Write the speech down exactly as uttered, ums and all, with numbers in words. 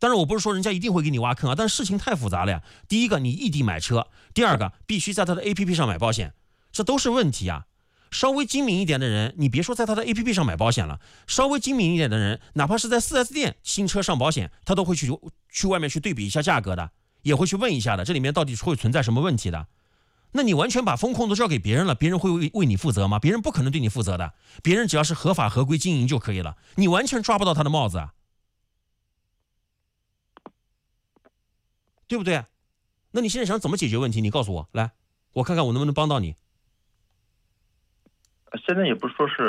当然我不是说人家一定会给你挖坑啊，但事情太复杂了呀。第一个，你异地买车；第二个，必须在他的 A P P 上买保险，这都是问题啊。稍微精明一点的人，你别说在他的 A P P 上买保险了，稍微精明一点的人，哪怕是在 四 S 店新车上保险，他都会去去外面去对比一下价格的，也会去问一下的，这里面到底会存在什么问题的。那你完全把风控都交给别人了，别人会为为你负责吗？别人不可能对你负责的，别人只要是合法合规经营就可以了，你完全抓不到他的帽子啊，对不对？那你现在想怎么解决问题？你告诉我，来，我看看我能不能帮到你。 现在也不是说是